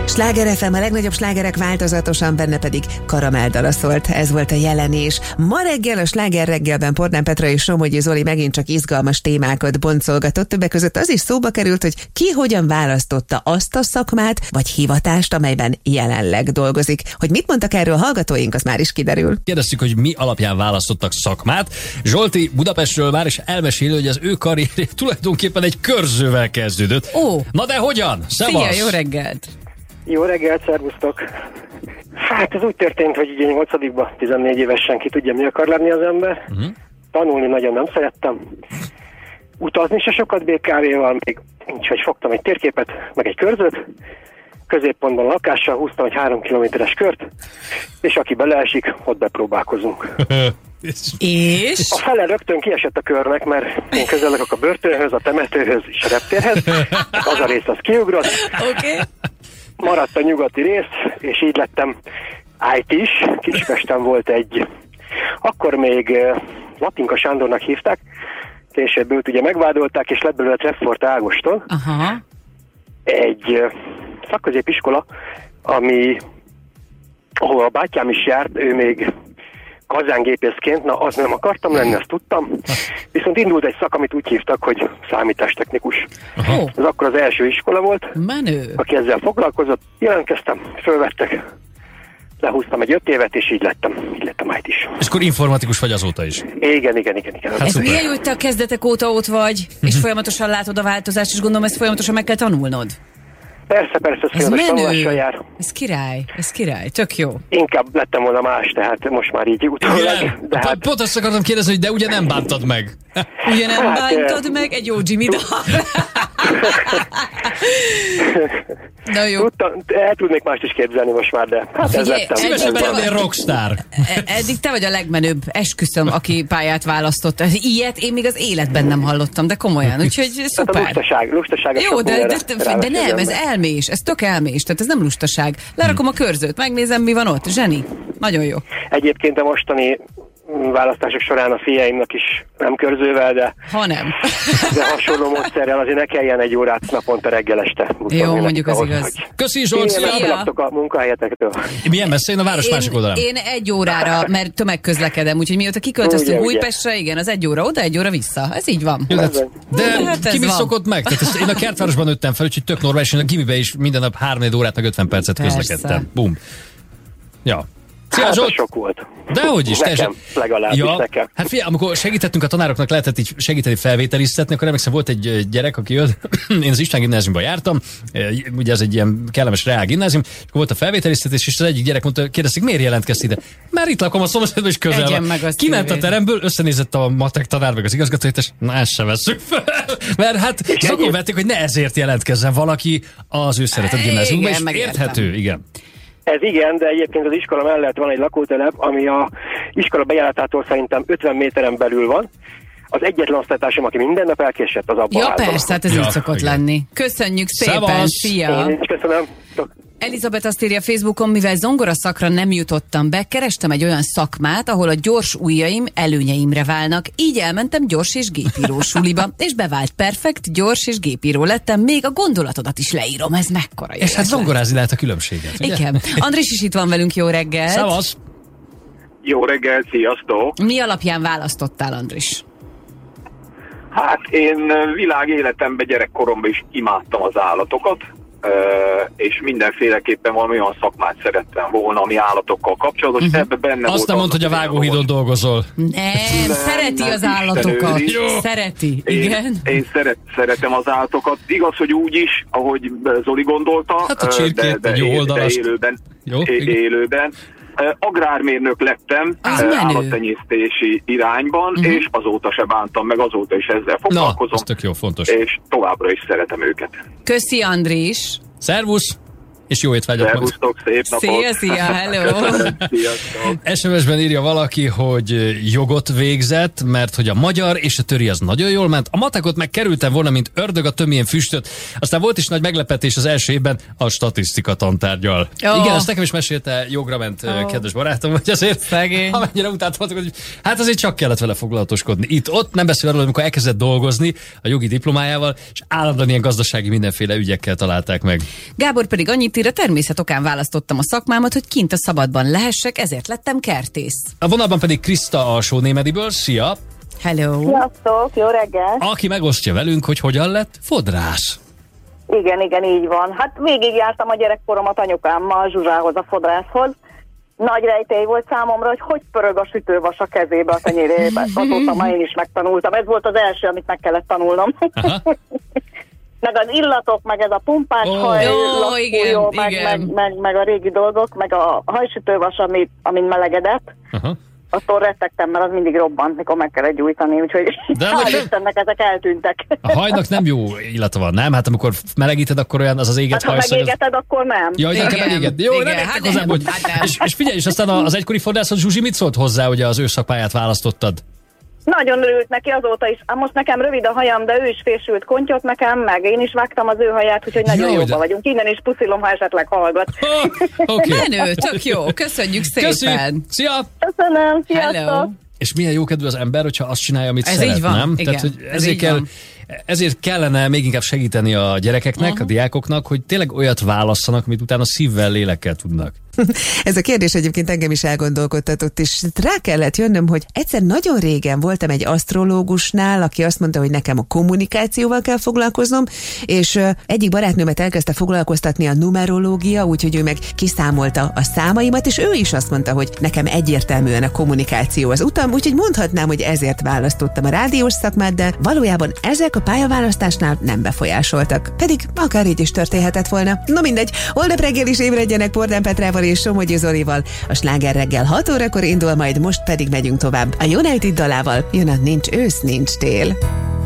Sláger FM, a legnagyobb slágerek változatosan, benne pedig karamelldala szólt. Ez volt a jelenés. Ma reggel a Sláger reggelben Pornán Petra és Somogyi Zoli megint csak izgalmas témákat boncolgatott. Többek között az is szóba került, hogy ki hogyan választotta azt a szakmát vagy hivatást, amelyben jelenleg dolgozik. Hogy mit mondtak erről hallgatóink, az már is kiderül. Kérdeztük, hogy mi alapján választottak szakmát. Zsolti Budapestről már is elmeséli, hogy az ő karrierje tulajdonképpen egy körzővel kezdődött. Ó. Na de hogyan? Szevasz! Szia, jó reggelt! Jó reggelt, szervusztok! Hát ez úgy történt, hogy ugye 8-ba, 14 évesen ki tudja, mi akar lenni az ember. Tanulni nagyon nem szerettem. Utazni se sokat BKV-val, még úgyhogy fogtam egy térképet, meg egy körzőt. Középpontban lakással húztam egy 3 kilométeres kört, és aki beleesik, ott bepróbálkozunk. És? A fele rögtön kiesett a körnek, mert én közelök a börtönhöz, a temetőhöz és a reptérhez. Az a rész az kiugrott. Oké. Maradt a nyugati rész, és így lettem IT-s. Kispesten volt egy, akkor még Latinka Sándornak hívták, később őt ugye megvádolták, és lett belőle Treffort Ágoston. Aha. Egy szakközépiskola, ahol a bátyám is járt, ő még kazángépészként, na az nem akartam lenni, azt tudtam. Viszont indult egy szak, amit úgy hívtak, hogy számítástechnikus. Ó. Ez akkor az első iskola volt, Menő. aki ezzel foglalkozott, jelentkeztem, fölvettek, lehúztam egy 5 évet, és így lettem IT-s. És akkor informatikus vagy azóta is. Igen. Hát Ez szuper. milyen jó, hogy te a kezdetek óta ott vagy, és folyamatosan látod a változást, és gondolom, ezt folyamatosan meg kell tanulnod. Persze, Ez folyamatos tanulással menő. jár. Ez király, tök jó. Inkább lettem volna más, tehát most már így utólag. Igen. De hát Pont azt akartam kérdezni, hogy de ugye nem bántad meg. Ugye nem Hát, bántad meg egy jó Jimmy dal? Na jó. el tudnék mást is képzelni most már, de hát ez Figyelj, lettem. Szívesen Ez van. lennél rockstar. Eddig te vagy a legmenőbb, esküszöm, aki pályát választott. Ilyet én még az életben nem hallottam, de komolyan, úgyhogy Hát a szuper. lustaság a Jó, sok de mindenre nem, ez rávezet. elmés, ez tök elmés, tehát ez nem lustaság. Lerakom a körzőt, megnézem, mi van ott. Zseni, nagyon jó. Egyébként a mostani választások során a fiaimnak is nem körzővel, de hasonló módszerrel azért ne kelljen 1 órát naponta reggel este. Jó, mondjuk az igaz. Köszi Zsolt, szia! Szia! A munkahelyetekről. Milyen messze? Én a város másik oldalán. Én 1 órára, mert tömegközlekedem, úgyhogy mióta kiköltöztünk Ugye. Újpestre, igen, az 1 óra oda, 1 óra vissza. Ez így van. Jó, de Hát ez ki mi van. szokott meg? Tehát én a kertvárosban nőttem fel, úgyhogy tök normális, én a gimibe is minden nap 3-4 órát meg 50 percet Persze. közlekedtem. Bum. Ja. Szia Hát Zsolt! az sok volt. Dehogy is, Nekem, legalábbis nekem. Hát figyelj, amikor segítettünk a tanároknak, lehetett így segíteni felvételiztetni, akkor emlékszem, volt egy gyerek, aki jött, én az István gimnáziumban jártam, ugye ez egy ilyen kellemes reál gimnázium, és akkor volt a felvételiztetés, és az egyik gyerek mondta, kérdezték, miért jelentkezsz ide? Mert itt lakom a szomszédban, és közel Egyen van. meg azt Kiment a tévét. teremből, összenézett a matek tanár, meg az igazgató, és na ezt se vesszük fel. Mert hát szokon vették, hogy ne ezért jelentkezzen valaki az ő szeretett gimnáziumban, Igen, és megértem. érthető, igen. Ez igen, de egyébként az iskola mellett van egy lakótelep, ami a iskola bejáratától szerintem 50 méteren belül van. Az egyetlen osztálytársam, aki minden nap elkésett, az abban Ja, a házban. persze, hát ez Ja, így szokott igen. lenni. Köszönjük szépen, Szevasz! szia! Én is köszönöm. Elizabeth azt írja Facebookon, mivel zongoraszakra nem jutottam be, kerestem egy olyan szakmát, ahol a gyors ujjaim előnyeimre válnak. Így elmentem gyors és gépíró suliba, és bevált perfekt, gyors és gépíró lettem, még a gondolatodat is leírom, ez mekkora jó És hát ötlet. zongorázni lehet a különbséget, ugye? Igen. Andris is itt van velünk, jó reggelt. Szevasz! Jó reggelt, sziasztok! Mi alapján választottál, Andris? Hát én világéletemben, gyerekkoromban is imádtam az állatokat, és mindenféleképpen valami olyan szakmát szerettem volna, ami állatokkal kapcsolatos. Ebben benne Azt nem mondta, hogy a vágóhídon dolgozol. Nem, szereti nem, az állatokat. Isten őriz. Szereti, igen. Én szeretem az állatokat. Igaz, hogy úgy is, ahogy Zoli gondolta, Hát a csirkét, egy jó oldalast. Jó, igen. élőben. Agrármérnök lettem Az menő. állattenyésztési irányban, és azóta se bántam meg, azóta is ezzel Na, foglalkozom, ez tök jó, fontos. és továbbra is szeretem őket. Köszi, Andris. Szervusz! És jó étvágyat meg. Szervusztok, szép napot! Szia, hello. Sziasztok! SMS-ben írja valaki, hogy jogot végzett, mert hogy a magyar és a töri az nagyon jól ment. A matekot meg kerültem volna, mint ördög a tömjén füstöt. Aztán volt is nagy meglepetés az első évben a statisztika tantárgyal. Ó. Igen, azt nekem is mesélte, jogra ment kedves barátom, hogy azért Szegény. amennyire utáltam, hogy hát azért csak kellett vele foglalatoskodni. Itt-ott nem beszél arról, amikor elkezdett dolgozni a jogi diplomájával, és állandóan ilyen gazdasági mindenféle ügyekkel találták meg. Gábor pedig annyit ír, Azért a természet okán választottam a szakmámat, hogy kint a szabadban lehessek, ezért lettem kertész. A vonalban pedig Kriszta a Sónémediből. Szia! Hello! Sziasztok, jó reggel! Aki megosztja velünk, hogy hogyan lett fodrász. Igen, így van. Hát végigjártam a gyerekkoromat anyukámmal Zsuzsához, a fodrászhoz. Nagy rejtély volt számomra, hogy pörög a sütővas a kezébe, a tenyérébe. Azóta már én is megtanultam. Ez volt az első, amit meg kellett tanulnom. Meg az illatok, meg ez a pumpás haj, lakfújó, meg a régi dolgok, meg a hajsütővas, amin melegedett. Attól rettegtem, mert az mindig robban, mikor meg kellett gyújtani, úgyhogy hál' Istennek ezek eltűntek. A hajnak nem jó illata van, nem? Hát amikor melegíted, akkor olyan az éget haj. Hát ha megégeted, akkor nem. Jaj, de megéged. Jó, nem értek hozzá, hogy... És figyelj, és aztán az egykori fodrászod Zsuzsi mit szólt hozzá, hogy az ő szakmáját választottad? Nagyon örült neki azóta is. Most nekem rövid a hajam, de ő is fésült kontyot nekem, meg én is vágtam az ő haját, úgyhogy nagyon jóban vagyunk. Innen is puszilom, ha esetleg hallgat. Menő, tök jó. Köszönjük szépen. Köszönjük. Szia! Köszönöm, sziasztok! Hello. És milyen jókedvű az ember, hogyha azt csinálja, amit ez szeret, így van. nem? Igen, tehát, hogy ezért kellene még inkább segíteni a gyerekeknek, a diákoknak, hogy tényleg olyat válasszanak, amit utána szívvel, lélekkel tudnak. Ez a kérdés egyébként engem is elgondolkodtatott, és rá kellett jönnöm, hogy egyszer nagyon régen voltam egy asztrológusnál, aki azt mondta, hogy nekem a kommunikációval kell foglalkoznom, és egyik barátnőmet elkezdte foglalkoztatni a numerológia, úgyhogy ő meg kiszámolta a számaimat, és ő is azt mondta, hogy nekem egyértelműen a kommunikáció az utam, úgyhogy mondhatnám, hogy ezért választottam a rádiós szakmát, de valójában ezek a pályaválasztásnál nem befolyásoltak. Pedig akár így is történhetett volna. No mindegy, holnap reggel is ébredjenek Pordán Petrával és Somogyi Zolival. A Sláger reggel 6 órakor indul, majd most pedig megyünk tovább. A United dalával jön a Nincs ősz, nincs tél.